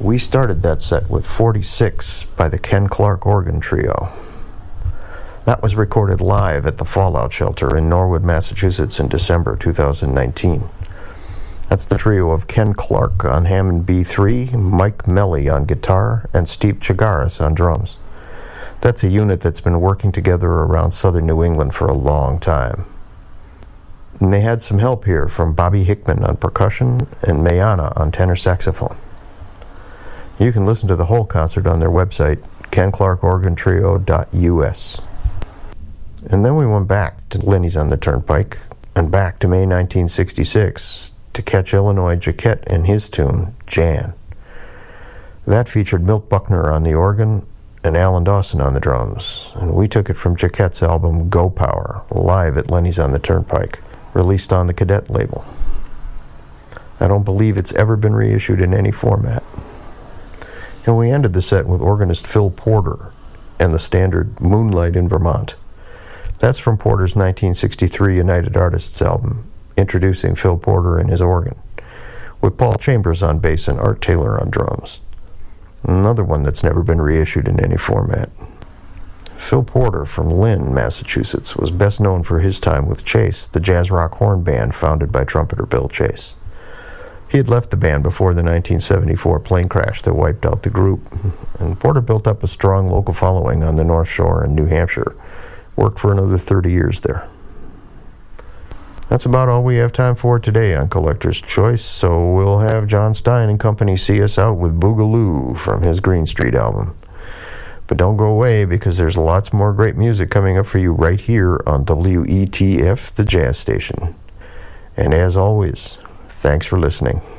We started that set with 46 by the Ken Clark Organ Trio. That was recorded live at the Fallout Shelter in Norwood, Massachusetts in December 2019. That's the trio of Ken Clark on Hammond B3, Mike Melly on guitar, and Steve Chagaris on drums. That's a unit that's been working together around southern New England for a long time. And they had some help here from Bobby Hickman on percussion and Mayana on tenor saxophone. You can listen to the whole concert on their website, kenclarkorgantrio.us. And then we went back to Lenny's on the Turnpike and back to May 1966 to catch Illinois Jacquet and his tune, Jan. That featured Milt Buckner on the organ and Alan Dawson on the drums. And we took it from Jacquet's album Go Power, live at Lenny's on the Turnpike, released on the Cadet label. I don't believe it's ever been reissued in any format. And we ended the set with organist Phil Porter and the standard Moonlight in Vermont. That's from Porter's 1963 United Artists album, introducing Phil Porter and his organ, with Paul Chambers on bass and Art Taylor on drums. Another one that's never been reissued in any format. Phil Porter from Lynn, Massachusetts, was best known for his time with Chase, the jazz rock horn band founded by trumpeter Bill Chase. He had left the band before the 1974 plane crash that wiped out the group, and Porter built up a strong local following on the North Shore in New Hampshire. Worked for another 30 years there. That's about all we have time for today on Collector's Choice, so we'll have John Stein and company see us out with Boogaloo from his Green Street album. But don't go away, because there's lots more great music coming up for you right here on WETF, the Jazz Station. And as always, thanks for listening.